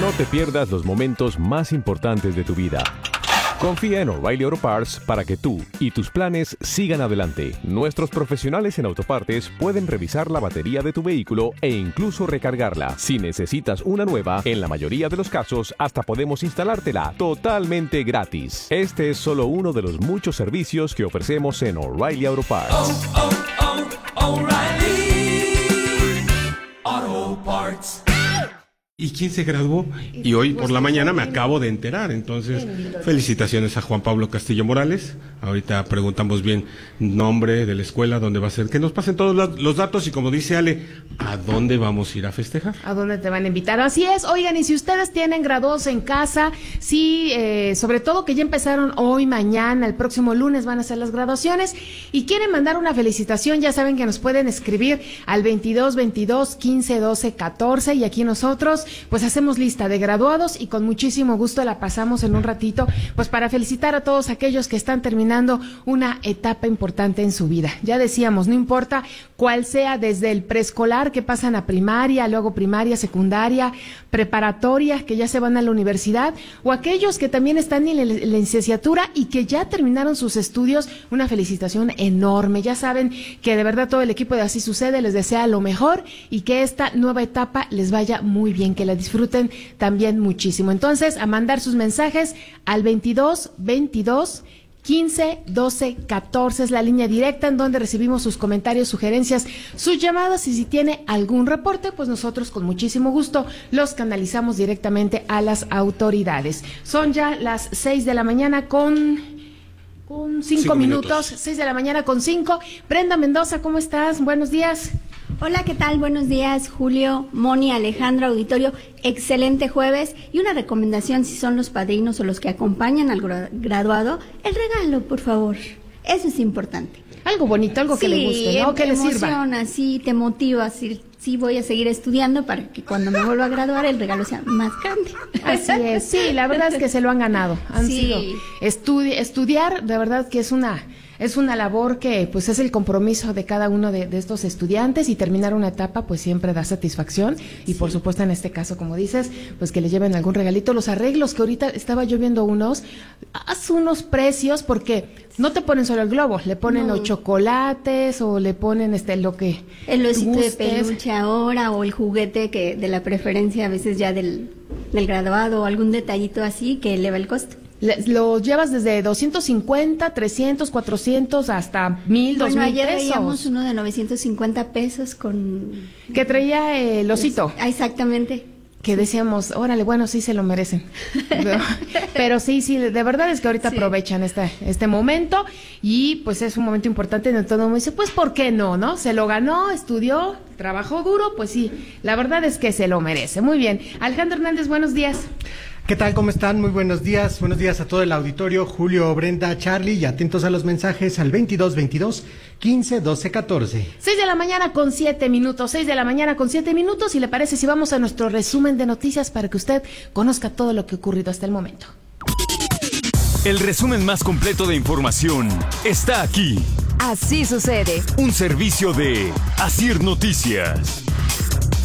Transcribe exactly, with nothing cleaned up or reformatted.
No te pierdas los momentos más importantes de tu vida. Confía en O'Reilly Auto Parts para que tú y tus planes sigan adelante. Nuestros profesionales en autopartes pueden revisar la batería de tu vehículo e incluso recargarla. Si necesitas una nueva, en la mayoría de los casos hasta podemos instalártela totalmente gratis. Este es solo uno de los muchos servicios que ofrecemos en O'Reilly Auto Parts. Oh, oh, oh, O'Reilly Auto Parts. ¿Y quién se graduó? Y hoy por la mañana me acabo de enterar. Entonces, felicitaciones a Juan Pablo Castillo Morales. Ahorita preguntamos bien nombre de la escuela, dónde va a ser. Que nos pasen todos los datos y, como dice Ale, ¿a dónde vamos a ir a festejar? ¿A dónde te van a invitar? Así es. Oigan, y si ustedes tienen graduados en casa, sí, eh, sobre todo que ya empezaron hoy, mañana, el próximo lunes van a ser las graduaciones y quieren mandar una felicitación, ya saben que nos pueden escribir al veintidós veintidós quince doce catorce y aquí nosotros pues hacemos lista de graduados y con muchísimo gusto la pasamos en un ratito, pues para felicitar a todos aquellos que están terminando una etapa importante en su vida. Ya decíamos, no importa cuál sea, desde el preescolar que pasan a primaria, luego primaria, secundaria, preparatoria, que ya se van a la universidad, o aquellos que también están en la licenciatura y que ya terminaron sus estudios, una felicitación enorme. Ya saben que de verdad todo el equipo de Así Sucede les desea lo mejor y que esta nueva etapa les vaya muy bien, que la disfruten también muchísimo. Entonces, a mandar sus mensajes al veintidós veintidós quince doce catorce es la línea directa en donde recibimos sus comentarios, sugerencias, sus llamadas, y si tiene algún reporte, pues nosotros con muchísimo gusto los canalizamos directamente a las autoridades. Son ya las seis de la mañana con con cinco, cinco minutos. minutos, seis de la mañana con cinco. Brenda Mendoza, ¿cómo estás? Buenos días. Hola, ¿qué tal? Buenos días, Julio, Moni, Alejandro, auditorio. Excelente jueves. Y una recomendación, si son los padrinos o los que acompañan al graduado, el regalo, por favor. Eso es importante. Algo bonito, algo sí, que le guste, ¿no? Que le sirva. Sí, emociona, sí, te motiva, sí, sí voy a seguir estudiando para que cuando me vuelva a graduar el regalo sea más grande. Así es, sí, la verdad es que se lo han ganado. Han sí. sido estudi- estudiar, de verdad que es una... Es una labor que pues es el compromiso de cada uno de, de estos estudiantes, y terminar una etapa pues siempre da satisfacción y sí. Por supuesto en este caso, como dices, pues que le lleven algún regalito. Los arreglos que ahorita estaba yo viendo unos, haz unos precios porque no te ponen solo el globo, le ponen no. los chocolates o le ponen este lo que el osito de peluche ahora o el juguete que de la preferencia a veces ya del, del graduado o algún detallito así que eleva el costo. Lo llevas desde doscientos cincuenta, trescientos, cuatrocientos hasta mil, dos mil pesos. Bueno, ayer veíamos uno de novecientos cincuenta pesos con... Que traía el osito. Ah, exactamente. Que decíamos, órale, bueno, sí se lo merecen. Pero, pero sí, sí, de verdad es que ahorita sí. aprovechan este, este momento y pues es un momento importante en el todo. Me dice, pues, ¿por qué no, no? Se lo ganó, estudió, trabajó duro, pues sí, la verdad es que se lo merece. Muy bien. Alejandro Hernández, buenos días. ¿Qué tal? ¿Cómo están? Muy buenos días. Buenos días a todo el auditorio. Julio, Brenda, Charlie, y atentos a los mensajes al veintidós veintidós quince doce catorce. seis de la mañana con siete minutos. seis de la mañana con siete minutos. ¿Y le parece si vamos a nuestro resumen de noticias para que usted conozca todo lo que ha ocurrido hasta el momento? El resumen más completo de información está aquí. Así Sucede. Un servicio de Asir Noticias.